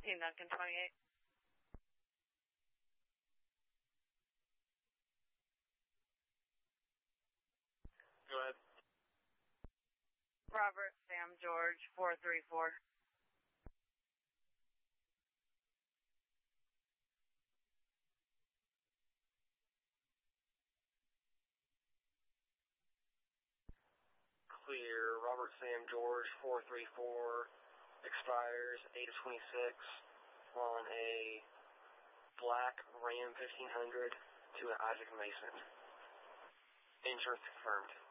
Team Duncan 28. Go ahead. Robert Sam George 434. Clear. Robert Sam George 434 expires 8/26 on a black Ram 1500 to an Isaac Mason. Insurance confirmed.